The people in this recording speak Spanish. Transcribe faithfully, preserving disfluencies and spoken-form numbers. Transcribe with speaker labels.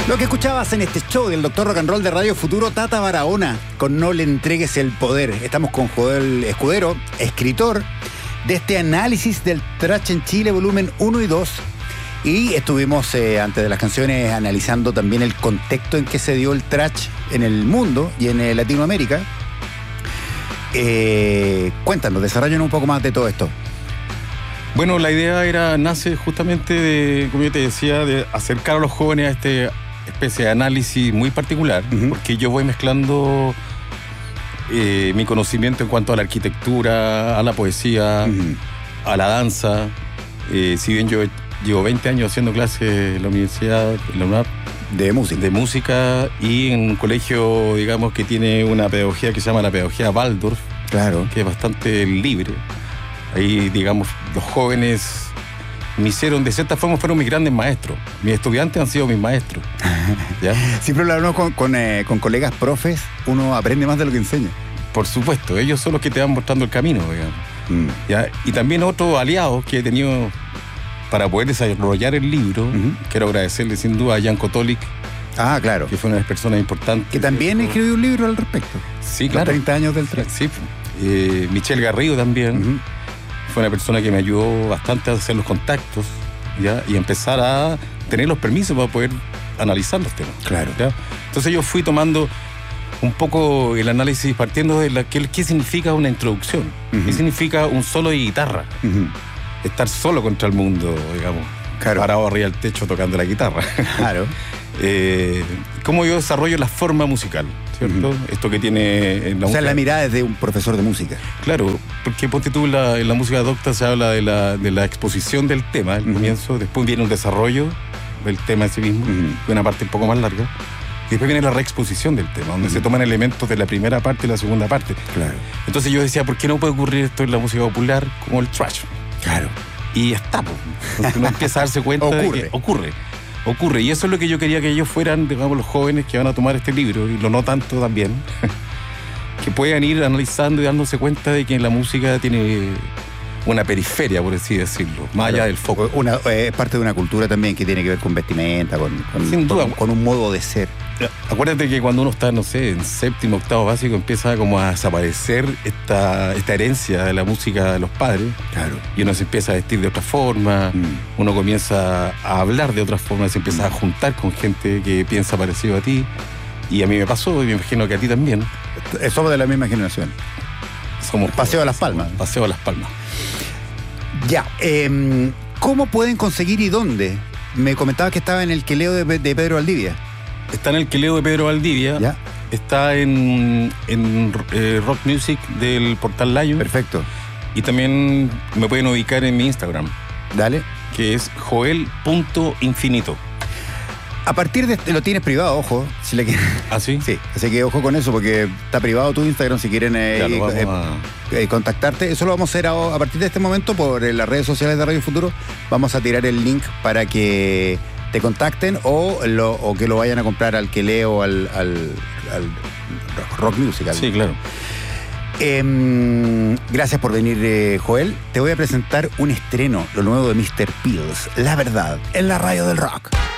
Speaker 1: Lo que escuchabas en este show del Doctor Rock and Roll de Radio Futuro, Tata Barahona, con No le entregues el poder. Estamos con Joel Escudero, escritor de este análisis del thrash en Chile, volumen uno y dos. Y estuvimos, eh, antes de las canciones, analizando también el contexto en que se dio el thrash en el mundo y en eh, Latinoamérica. Eh, cuéntanos, desarrollanos un poco más de todo esto.
Speaker 2: Bueno, la idea era, nace justamente de, como yo te decía, de acercar a los jóvenes a esta especie de análisis muy particular, uh-huh. porque yo voy mezclando eh, mi conocimiento en cuanto a la arquitectura, a la poesía, uh-huh. a la danza. Eh, si bien yo llevo veinte años haciendo clases en la universidad, en la UNAP,
Speaker 1: de música.
Speaker 2: de música y en un colegio, digamos, que tiene una pedagogía que se llama la pedagogía Waldorf,
Speaker 1: claro.
Speaker 2: que es bastante libre. Ahí, digamos, los jóvenes me hicieron, de cierta forma, fueron mis grandes maestros. Mis estudiantes han sido mis maestros. ¿Ya?
Speaker 1: Siempre lo hablamos con, con, eh, con colegas profes, uno aprende más de lo que enseña.
Speaker 2: Por supuesto, ellos son los que te van mostrando el camino, digamos. Mm. ¿Ya? Y también otros aliados que he tenido para poder desarrollar el libro. Uh-huh. Quiero agradecerle sin duda a Jan Kotolic.
Speaker 1: Ah, claro.
Speaker 2: Que fue una de las personas importantes.
Speaker 1: Que también
Speaker 2: que
Speaker 1: escribió un libro al respecto.
Speaker 2: Sí, claro.
Speaker 1: Los treinta años del thrash.
Speaker 2: Sí. Eh, Michelle Garrido también. Uh-huh. Fue una persona que me ayudó bastante a hacer los contactos, ¿ya? Y empezar a tener los permisos para poder analizar los temas.
Speaker 1: Claro.
Speaker 2: ¿Ya? Entonces yo fui tomando un poco el análisis partiendo de la, qué, qué significa una introducción, uh-huh. qué significa un solo de guitarra, uh-huh. estar solo contra el mundo, digamos, claro. parado arriba del techo tocando la guitarra.
Speaker 1: Claro.
Speaker 2: eh, cómo yo desarrollo la forma musical, ¿cierto? Uh-huh. Esto que tiene en la
Speaker 1: O sea,
Speaker 2: música.
Speaker 1: la mirada es de un profesor de música.
Speaker 2: Claro, porque ponte tú, la, en la música docta se habla de la, de la exposición del tema, el uh-huh. comienzo, después viene un desarrollo del tema en sí mismo, uh-huh. una parte un poco más larga, y después viene la reexposición del tema, donde uh-huh. se toman elementos de la primera parte y la segunda parte.
Speaker 1: Claro.
Speaker 2: Entonces yo decía, ¿por qué no puede ocurrir esto en la música popular como el thrash?
Speaker 1: Claro.
Speaker 2: Y ya está, pues. Uno empieza a darse cuenta
Speaker 1: ocurre.
Speaker 2: de que ocurre. Ocurre, y eso es lo que yo quería que ellos fueran, digamos, los jóvenes que van a tomar este libro, y lo no tanto también, que puedan ir analizando y dándose cuenta de que la música tiene una periferia, por así decirlo, más allá del foco.
Speaker 1: Una, es parte de una cultura también que tiene que ver con vestimenta, con, con,
Speaker 2: Sin duda.
Speaker 1: con, con un modo de ser.
Speaker 2: Acuérdate que cuando uno está, no sé, en séptimo, octavo básico, empieza como a desaparecer esta, esta herencia de la música de los padres.
Speaker 1: Claro.
Speaker 2: Y uno se empieza a vestir de otra forma, mm. uno comienza a hablar de otra forma, se empieza mm. a juntar con gente que piensa parecido a ti. Y a mí me pasó, y me imagino que a ti también.
Speaker 1: Somos de la misma generación.
Speaker 2: Somos
Speaker 1: Paseo a Las Palmas.
Speaker 2: Paseo a Las Palmas.
Speaker 1: Ya, eh, ¿cómo pueden conseguir y dónde? Me comentaba que estaba en el queleo de, de Pedro Valdivia.
Speaker 2: Está en el queleo de Pedro Valdivia.
Speaker 1: ¿Ya?
Speaker 2: Está en, en eh, Rock Music del portal Lion.
Speaker 1: Perfecto.
Speaker 2: Y también me pueden ubicar en mi Instagram.
Speaker 1: Dale.
Speaker 2: Que es joel punto infinito.
Speaker 1: A partir de este, lo tienes privado, ojo. Si le
Speaker 2: ¿Ah, sí?
Speaker 1: Sí, así que ojo con eso, porque está privado tu Instagram si quieren eh,
Speaker 2: claro, vamos
Speaker 1: eh,
Speaker 2: a...
Speaker 1: eh, contactarte. Eso lo vamos a hacer a, a partir de este momento por eh, las redes sociales de Radio Futuro. Vamos a tirar el link para que te contacten o, lo, o que lo vayan a comprar al queleo, al, al, al Rock Music.
Speaker 2: Sí, claro.
Speaker 1: Eh, gracias por venir, eh, Joel. Te voy a presentar un estreno, lo nuevo de mister Pills, La Verdad, en la radio del rock.